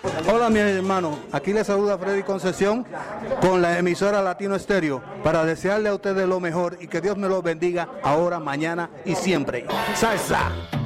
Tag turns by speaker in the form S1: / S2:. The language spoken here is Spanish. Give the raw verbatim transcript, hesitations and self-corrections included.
S1: Hola mis hermanos, aquí les saluda Freddy Concesión con la emisora Latino Estéreo para desearle a ustedes lo mejor y que Dios me los bendiga ahora, mañana y siempre. ¡Salsa!